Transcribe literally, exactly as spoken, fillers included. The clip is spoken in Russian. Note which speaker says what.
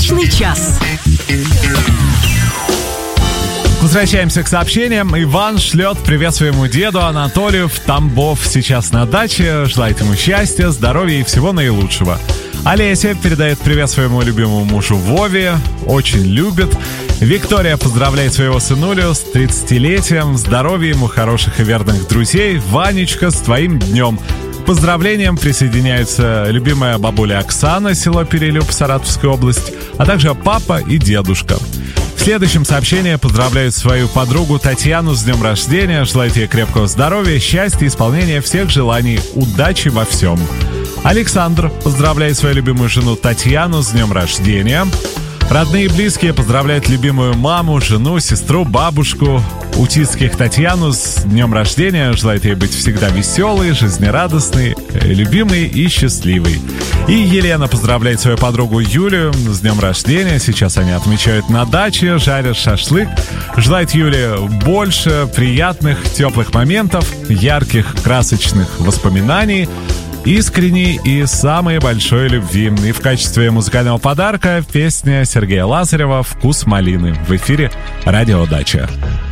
Speaker 1: Удачный час.
Speaker 2: Возвращаемся к сообщениям. Иван шлет привет своему деду Анатолию в Тамбов. Сейчас на даче. Желает ему счастья, здоровья и всего наилучшего. Олеся передает привет своему любимому мужу Вове. Очень любит. Виктория поздравляет своего сынулю с тридцатилетием. Здоровья ему, хороших и верных друзей. Ванечка, с твоим днем. К поздравлениям присоединяются любимая бабуля Оксана, село Перелюб, Саратовская область, а также папа и дедушка. В следующем сообщении поздравляют свою подругу Татьяну с днем рождения. Желает ей крепкого здоровья, счастья, исполнения всех желаний, удачи во всем. Александр поздравляет свою любимую жену Татьяну с днем рождения. Родные и близкие поздравляют любимую маму, жену, сестру, бабушку Утицких Татьяну с днем рождения. Желает ей быть всегда веселой, жизнерадостной, любимой и счастливой. И Елена поздравляет свою подругу Юлию с днем рождения. Сейчас они отмечают на даче, жарят шашлык. Желает Юле больше приятных, теплых моментов, ярких, красочных воспоминаний, искренней и самой большой любви. И в качестве музыкального подарка песня Сергея Лазарева «Вкус малины» в эфире «Радио Дача».